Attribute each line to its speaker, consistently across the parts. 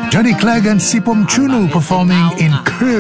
Speaker 1: Johnny Clegg and Sipom Chunu performing in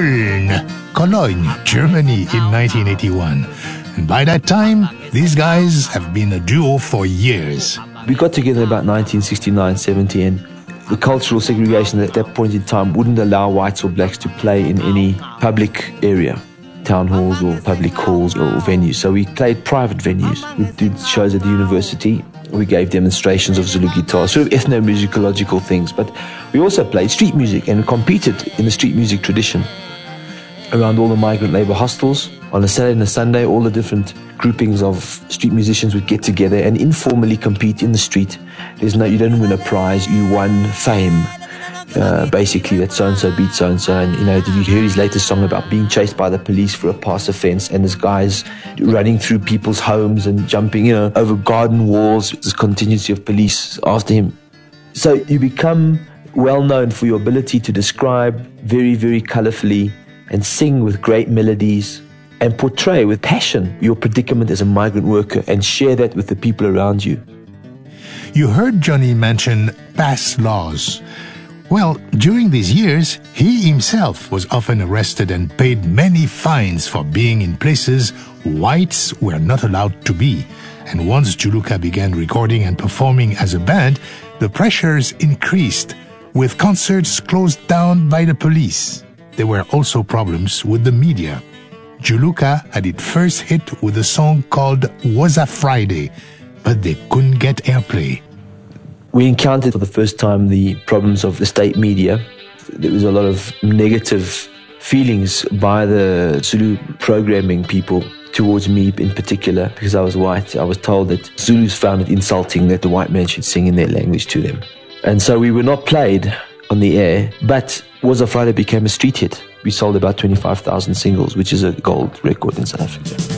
Speaker 1: Cologne, Germany in 1981. And by that time, these guys have been a duo for years.
Speaker 2: We got together about 1969-70, and the cultural segregation at that point in time wouldn't allow whites or blacks to play in any public area, town halls or public halls or venues. So we played private venues. We did shows at the university. We gave demonstrations of Zulu guitar, sort of ethno-musicological things. But we also played street music and competed in the street music tradition around all the migrant labour hostels. On a Saturday and a Sunday, all the different groupings of street musicians would get together and informally compete in the street. You don't win a prize, you won fame. Basically, that so-and-so beat so-and-so. And, did you hear his latest song about being chased by the police for a pass offence, and this guy's running through people's homes and jumping, over garden walls, this contingency of police after him. So you become well known for your ability to describe very, very colourfully and sing with great melodies and portray with passion your predicament as a migrant worker and share that with the people around you.
Speaker 1: You heard Johnny mention past laws. Well, during these years, he himself was often arrested and paid many fines for being in places whites were not allowed to be. And once Juluka began recording and performing as a band, the pressures increased, with concerts closed down by the police. There were also problems with the media. Juluka had its first hit with a song called Waza Friday, but they couldn't get airplay.
Speaker 2: We encountered for the first time the problems of the state media. There was a lot of negative feelings by the Zulu programming people towards me in particular, because I was white. I was told that Zulus found it insulting that the white man should sing in their language to them. And so we were not played on the air, but Waza Friday became a street hit. We sold about 25,000 singles, which is a gold record in South Africa.